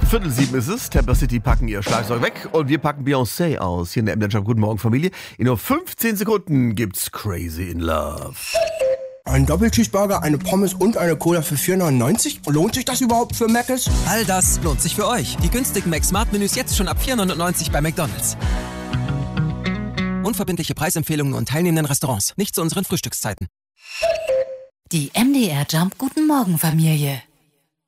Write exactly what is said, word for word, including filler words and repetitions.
Viertel sieben ist es. Tampa City packen ihr Schlagzeug weg und wir packen Beyoncé aus. Hier in der M L Guten Morgen Familie. In nur fünfzehn Sekunden gibt's Crazy in Love. Ein Doppelcheeseburger, eine Pommes und eine Cola für vier neunundneunzig? Lohnt sich das überhaupt für Mc's? All das lohnt sich für euch. Die günstigen McSmart-Menüs jetzt schon ab vier neunundneunzig bei McDonald's. Unverbindliche Preisempfehlungen und teilnehmenden Restaurants. Nicht zu unseren Frühstückszeiten. Die M D R Jump Guten Morgen Familie.